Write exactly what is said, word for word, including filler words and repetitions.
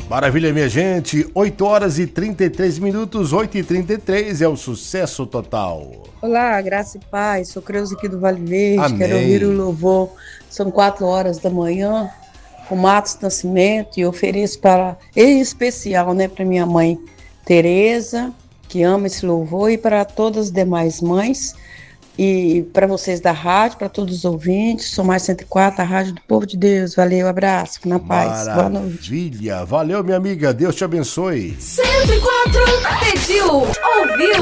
Maravilha, minha gente. oito horas e trinta e três minutos, oito e trinta e três é o sucesso total. Olá, graça e paz. Sou Creuza aqui do Vale Verde. Amém. Quero ouvir o louvor. São quatro horas da manhã, com Matos Nascimento, e ofereço para, em especial, né, para minha mãe Tereza, que ama esse louvor, e para todas as demais mães, e para vocês da rádio, para todos os ouvintes. Sou mais cento e quatro, a Rádio do Povo de Deus. Valeu, abraço, na paz. Boa noite. Maravilha. Valeu, minha amiga. Deus te abençoe. cento e quatro pediu, ouviu.